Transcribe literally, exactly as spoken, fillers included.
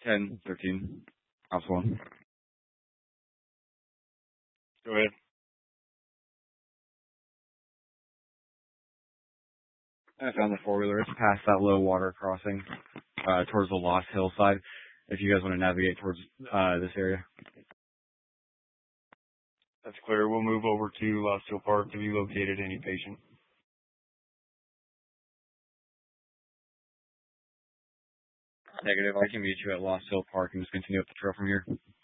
ten thirteen. House one. Go ahead. I found the four-wheeler. It's past that low water crossing uh, towards the Lost Hill side, if you guys want to navigate towards uh, this area. That's clear. We'll move over to Lost Hill Park. Have you located any patient? Negative. I can meet you at Lost Hill Park and just continue up the trail from here.